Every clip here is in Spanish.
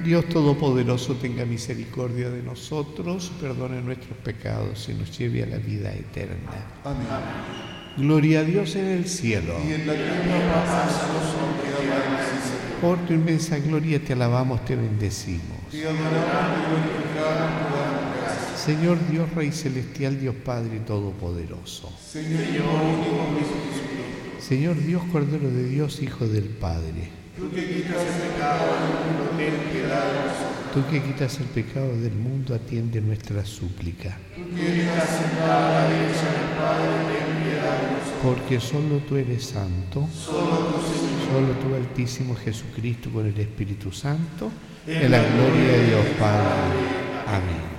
Dios Todopoderoso tenga misericordia de nosotros, perdone nuestros pecados y nos lleve a la vida eterna. Amén. Gloria a Dios en el cielo. Y en la tierra paz a los hombres que aman a Jesús. Por tu inmensa gloria te alabamos, te bendecimos. Te adoramos y glorificamos, te damos gracias. Señor Dios, Rey Celestial, Dios Padre Todopoderoso. Señor, único Jesucristo. Señor Dios, Cordero de Dios, Hijo del Padre. Tú que quitas el pecado del mundo, ten piedad de nosotros. Tú que quitas el pecado del mundo, atiende nuestra súplica. Tú que estás sentado a la derecha del Padre, ten piedad de nosotros. Porque solo tú eres santo, Solo tú, Señor. solo tú, Altísimo Jesucristo, con el Espíritu Santo, en la gloria de Dios Padre. Amén.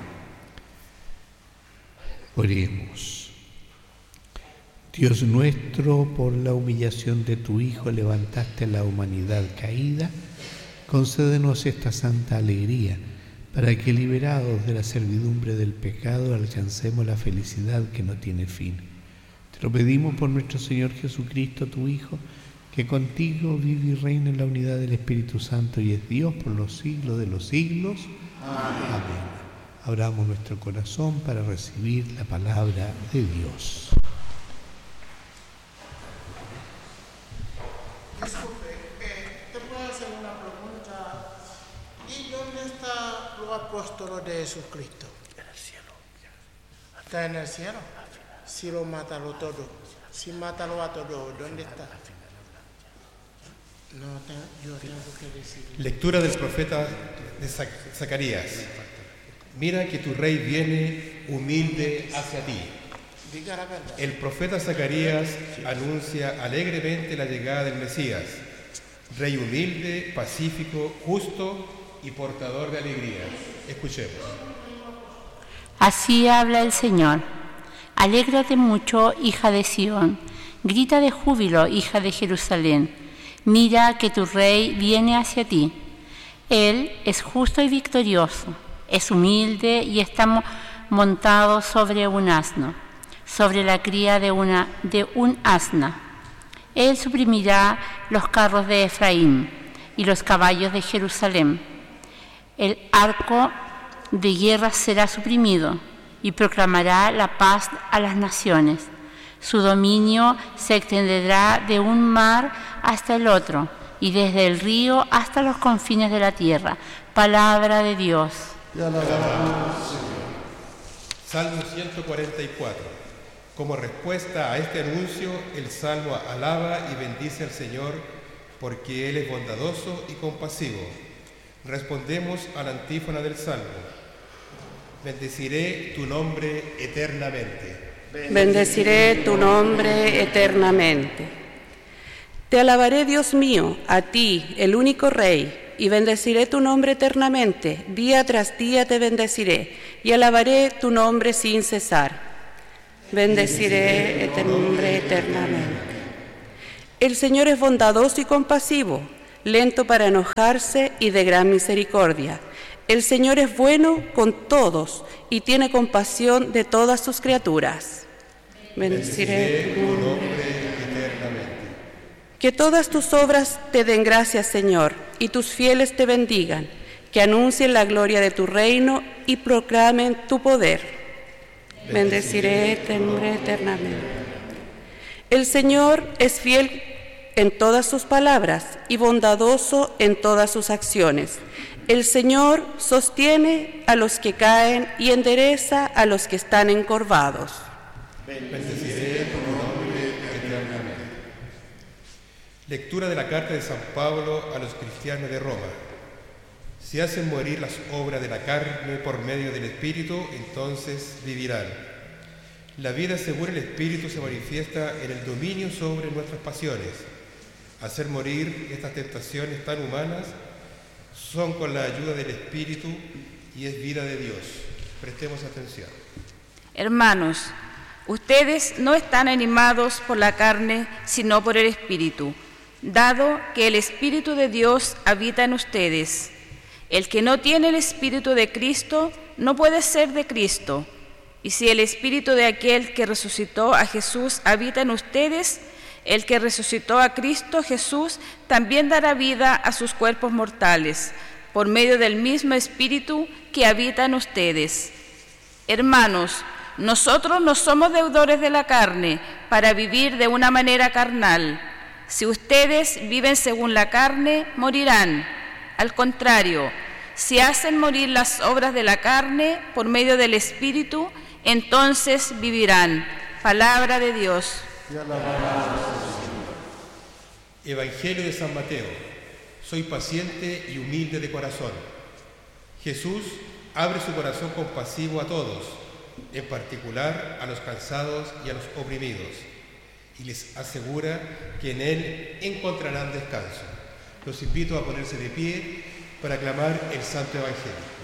Oremos. Dios nuestro, por la humillación de tu Hijo levantaste a la humanidad caída. Concédenos esta santa alegría, para que, liberados de la servidumbre del pecado, alcancemos la felicidad que no tiene fin. Te lo pedimos por nuestro Señor Jesucristo, tu Hijo, que contigo vive y reina en la unidad del Espíritu Santo y es Dios por los siglos de los siglos. Amén. Amén. Abramos nuestro corazón para recibir la palabra de Dios. Disculpe, ¿te puedo hacer una pregunta? ¿Y dónde están los apóstoles de Jesucristo? En el cielo. ¿Está en el cielo? Si lo mátalo todo. Si mátalo a todos, ¿dónde está? No, yo tengo que decir. Lectura del profeta de Zacarías. Mira que tu rey viene humilde hacia ti. Diga la verdad. El profeta Zacarías anuncia alegremente la llegada del Mesías, rey humilde, pacífico, justo y portador de alegría. Escuchemos. Así habla el Señor. Alégrate mucho, hija de Sión. Grita de júbilo, hija de Jerusalén. Mira que tu rey viene hacia ti. Él es justo y victorioso. Es humilde y está montado sobre un asno, sobre la cría de un asna. Él suprimirá los carros de Efraín y los caballos de Jerusalén. El arco de guerra será suprimido y proclamará la paz a las naciones. Su dominio se extenderá de un mar hasta el otro y desde el río hasta los confines de la tierra. Palabra de Dios. Te alabamos, Señor. Salmo 144. Como respuesta a este anuncio, el Salmo alaba y bendice al Señor porque Él es bondadoso y compasivo. Respondemos a la antífona del Salmo. Bendeciré tu nombre eternamente. Bendeciré tu nombre eternamente. Te alabaré, Dios mío, a ti, el único Rey, y bendeciré tu nombre eternamente. Día tras día te bendeciré y alabaré tu nombre sin cesar. Bendeciré tu nombre eternamente. El Señor es bondadoso y compasivo, lento para enojarse y de gran misericordia. El Señor es bueno con todos y tiene compasión de todas sus criaturas. Bendeciré tu nombre eternamente. Que todas tus obras te den gracias, Señor, y tus fieles te bendigan, que anuncien la gloria de tu reino y proclamen tu poder. Bendeciré tu nombre eternamente. El Señor es fiel en todas sus palabras y bondadoso en todas sus acciones. El Señor sostiene a los que caen y endereza a los que están encorvados. Bendeciré tu nombre eternamente. Lectura de la carta de San Pablo a los cristianos de Roma. Si hacen morir las obras de la carne por medio del Espíritu, entonces vivirán. La vida según el Espíritu se manifiesta en el dominio sobre nuestras pasiones. Hacer morir estas tentaciones tan humanas son con la ayuda del Espíritu y es vida de Dios. Prestemos atención. Hermanos, ustedes no están animados por la carne, sino por el Espíritu, dado que el Espíritu de Dios habita en ustedes. El que no tiene el Espíritu de Cristo no puede ser de Cristo. Y si el Espíritu de aquel que resucitó a Jesús habita en ustedes, el que resucitó a Cristo Jesús también dará vida a sus cuerpos mortales por medio del mismo Espíritu que habita en ustedes. Hermanos, nosotros no somos deudores de la carne para vivir de una manera carnal. Si ustedes viven según la carne, morirán. Al contrario, si hacen morir las obras de la carne por medio del Espíritu, entonces vivirán. Palabra de Dios. Evangelio de San Mateo. Soy paciente y humilde de corazón. Jesús abre su corazón compasivo a todos, en particular a los cansados y a los oprimidos, y les asegura que en Él encontrarán descanso. Los invito a ponerse de pie para aclamar el Santo Evangelio.